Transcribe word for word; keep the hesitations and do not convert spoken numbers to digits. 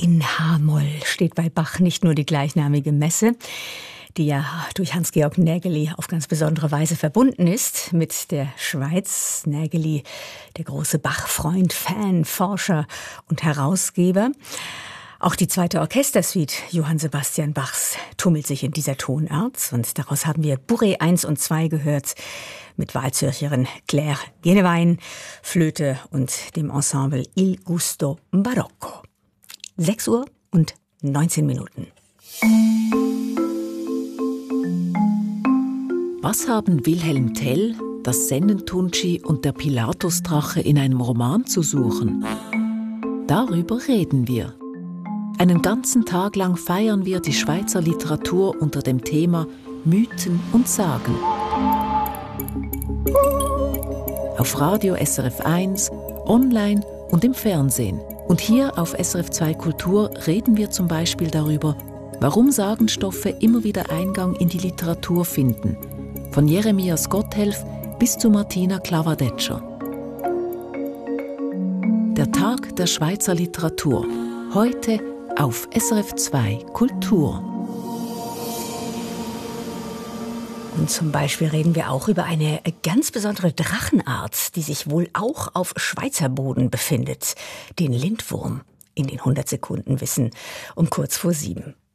in H-Moll steht bei Bach nicht nur die gleichnamige Messe, die ja durch Hans-Georg Nägeli auf ganz besondere Weise verbunden ist mit der Schweiz. Nägeli, der große Bach-Freund, Fan, Forscher und Herausgeber. Auch die zweite Orchestersuite Johann Sebastian Bachs tummelt sich in dieser Tonart. Und daraus haben wir Bourrée eins und zwei gehört mit Wahlzürcherin Claire Genewein, Flöte und dem Ensemble Il Gusto Barocco. sechs Uhr und neunzehn Minuten. Was haben Wilhelm Tell, das Sennentuntschi und der Pilatusdrache in einem Roman zu suchen? Darüber reden wir. Einen ganzen Tag lang feiern wir die Schweizer Literatur unter dem Thema Mythen und Sagen. Auf Radio S R F eins, online und im Fernsehen. Und hier auf S R F zwei Kultur reden wir zum Beispiel darüber, warum Sagenstoffe immer wieder Eingang in die Literatur finden. Von Jeremias Gotthelf bis zu Martina Klavadetscher. Der Tag der Schweizer Literatur. Heute auf S R F zwei Kultur. Und zum Beispiel reden wir auch über eine ganz besondere Drachenart, die sich wohl auch auf Schweizer Boden befindet. Den Lindwurm in den hundert Sekunden Wissen um kurz vor sieben.